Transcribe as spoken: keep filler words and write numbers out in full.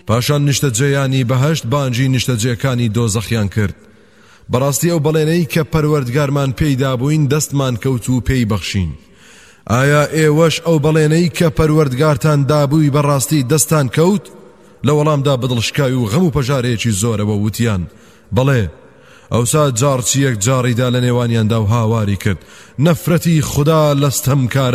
پاشان نیشتەجێیانی بەهەشت بانجی نیشتەجێەکانی دۆزەخیان کرد. بەڕاستی ئەو بەڵێنەی کە پەروەردگارمان پێیدا بووین دەستمان کەوت و پێی بەخشین. ئایا ئێوەش ئەو بەڵێنەی کە پەروەردگارتان دابووی بەڕاستی دەستان کەوت؟ لە وەڵامدا بەدڵشکاوی و غەم و پەژارەیەکی زۆرەوە وتیان بەڵێ. ئەوسا جارچیەک جاڕیدا لە نێوانیاندا و هاواری کرد نەفرەتی خوددا لەستەمکار